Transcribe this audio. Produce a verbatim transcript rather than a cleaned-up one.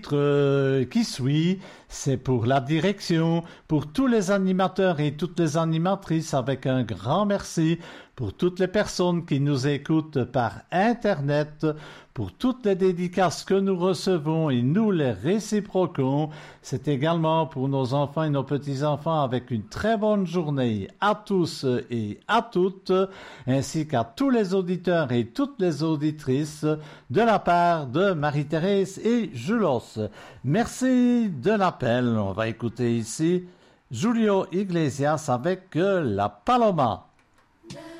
Euh, qui suit, c'est pour la direction, pour tous les animateurs et toutes les animatrices, avec un grand merci, pour toutes les personnes qui nous écoutent par Internet, pour toutes les dédicaces que nous recevons et nous les réciproquons. C'est également pour nos enfants et nos petits-enfants avec une très bonne journée à tous et à toutes, ainsi qu'à tous les auditeurs et toutes les auditrices de la part de Marie-Thérèse et Julos. Merci de l'appel. On va écouter ici Julio Iglesias avec euh, La Paloma.